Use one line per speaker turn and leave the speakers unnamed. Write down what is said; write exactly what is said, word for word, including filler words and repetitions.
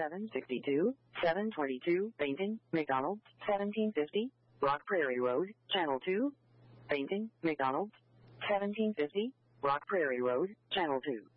seven sixty-two, seven twenty-two, Painting, McDonald's, seventeen fifty, Rock Prairie Road, Channel two. Painting, McDonald's, seventeen fifty, Rock Prairie Road, Channel two.